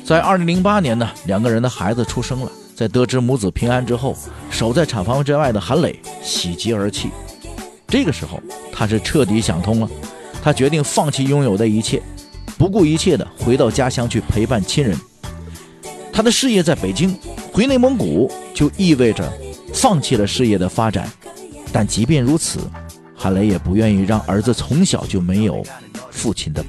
在2008年呢，两个人的孩子出生了。在得知母子平安之后，守在产房之外的韩磊喜极而泣。这个时候他是彻底想通了，他决定放弃拥有的一切，不顾一切的回到家乡去陪伴亲人。他的事业在北京，回内蒙古就意味着放弃了事业的发展。但即便如此，韩磊也不愿意让儿子从小就没有父亲的